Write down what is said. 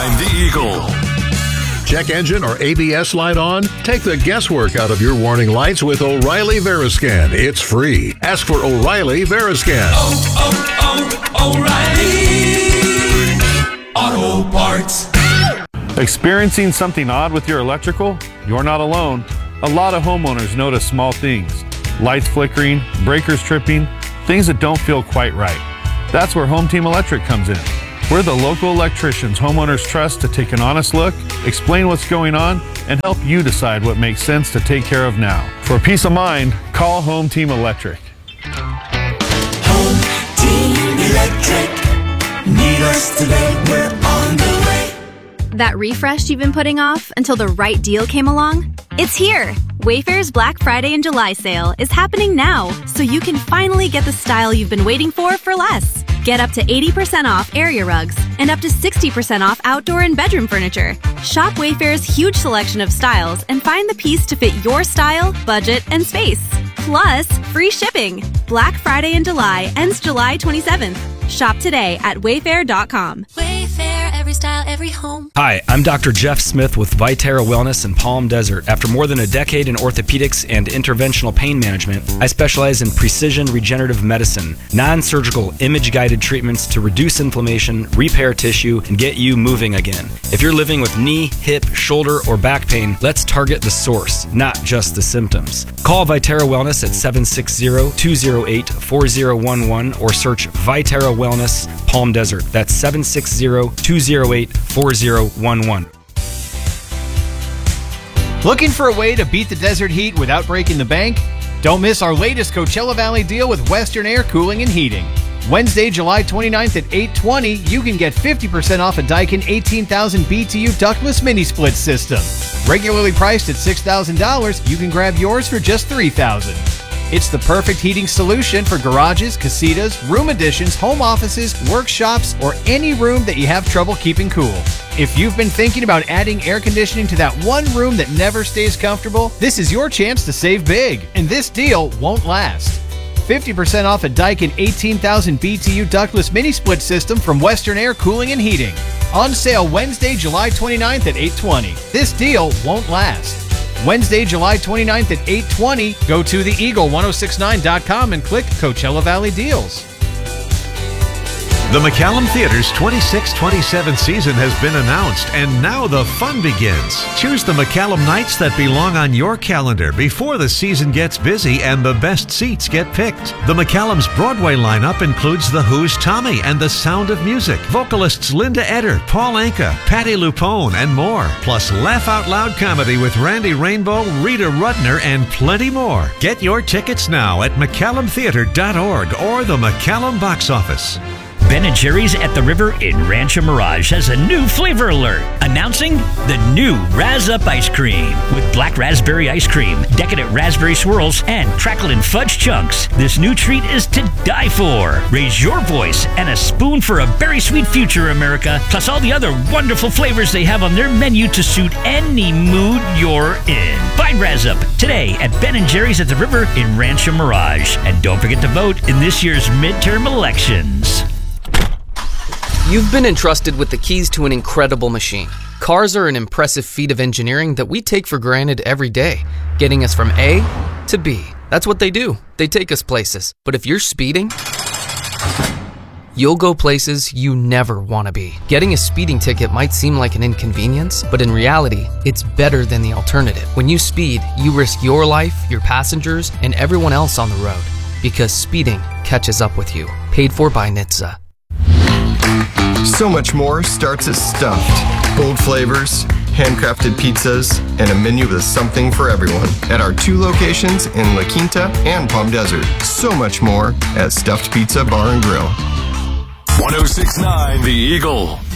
The Eagle. Check engine or ABS light on? Take the guesswork out of your warning lights with O'Reilly Veriscan. It's free. Ask for O'Reilly Veriscan. O'Reilly Auto Parts. Experiencing something odd with your electrical? You're not alone. A lot of homeowners notice small things. Lights flickering, breakers tripping, things that don't feel quite right. That's where Home Team Electric comes in. We're the local electricians homeowners trust to take an honest look, explain what's going on, and help you decide what makes sense to take care of now. For peace of mind, call Home Team Electric. Home Team Electric. Need us today, we're on the way. That refresh you've been putting off until the right deal came along? It's here! Wayfair's Black Friday and July sale is happening now, so you can finally get the style you've been waiting for less. Get up to 80% off area rugs and up to 60% off outdoor and bedroom furniture. Shop Wayfair's huge selection of styles and find the piece to fit your style, budget, and space. Plus, free shipping. Black Friday in July ends July 27th. Shop today at wayfair.com. Wayfair, every style, every home. Hi, I'm Dr. Jeff Smith with Viterra Wellness in Palm Desert. After more than a decade in orthopedics and interventional pain management, I specialize in precision regenerative medicine, non-surgical image-guided treatments to reduce inflammation, repair tissue, and get you moving again. If you're living with knee, hip, shoulder, or back pain, let's target the source, not just the symptoms. Call Viterra Wellness at 760-208-4011 or search Viterra Wellness Palm Desert. That's 760-208-4011. Looking for a way to beat the desert heat without breaking the bank? Don't miss our latest Coachella Valley deal with Western Air Cooling and Heating. Wednesday, July 29th at 8:20, you can get 50% off a Daikin 18,000 BTU ductless mini split system. Regularly priced at $6,000, you can grab yours for just $3,000. It's the perfect heating solution for garages, casitas, room additions, home offices, workshops, or any room that you have trouble keeping cool. If you've been thinking about adding air conditioning to that one room that never stays comfortable, this is your chance to save big, and this deal won't last. 50% off a Daikin 18,000 BTU ductless mini split system from Western Air Cooling and Heating. On sale Wednesday, July 29th at 8:20. This deal won't last. Wednesday, July 29th at 8:20, go to theeagle1069.com and click Coachella Valley Deals. The McCallum Theater's 26-27 season has been announced, and now the fun begins. Choose the McCallum nights that belong on your calendar before the season gets busy and the best seats get picked. The McCallum's Broadway lineup includes The Who's Tommy and The Sound of Music, vocalists Linda Eder, Paul Anka, Patti LuPone, and more. Plus laugh out loud comedy with Randy Rainbow, Rita Rudner, and plenty more. Get your tickets now at McCallumtheater.org or the McCallum box office. Ben & Jerry's at the River in Rancho Mirage has a new flavor alert, announcing the new Razz Up Ice Cream with black raspberry ice cream, decadent raspberry swirls, and crackling fudge chunks. This new treat is to die for. Raise your voice and a spoon for a very sweet future, America, plus all the other wonderful flavors they have on their menu to suit any mood you're in. Find Razz Up today at Ben & Jerry's at the River in Rancho Mirage. And don't forget to vote in this year's midterm elections. You've been entrusted with the keys to an incredible machine. Cars are an impressive feat of engineering that we take for granted every day, getting us from A to B. That's what they do. They take us places. But if you're speeding, you'll go places you never want to be. Getting a speeding ticket might seem like an inconvenience, but in reality, it's better than the alternative. When you speed, you risk your life, your passengers, and everyone else on the road, because speeding catches up with you. Paid for by NHTSA. So Much More starts at Stuffed. Bold flavors, handcrafted pizzas, and a menu with something for everyone at our 2 locations in La Quinta and Palm Desert. So much more at Stuffed Pizza Bar and Grill. 106.9 The Eagle.